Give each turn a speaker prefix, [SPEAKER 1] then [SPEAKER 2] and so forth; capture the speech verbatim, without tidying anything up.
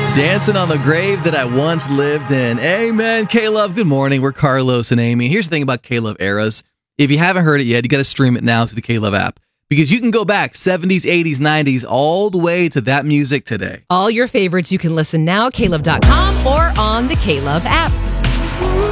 [SPEAKER 1] Dancing on the grave that I once lived in. Amen. K-Love, good morning. We're Carlos and Amy. Here's the thing about K-Love eras. If you haven't heard it yet, you got to stream it now through the K-Love app. Because you can go back seventies, eighties, nineties, all the way to that music today.
[SPEAKER 2] All your favorites you can listen now, K Love dot com or on the K-Love app.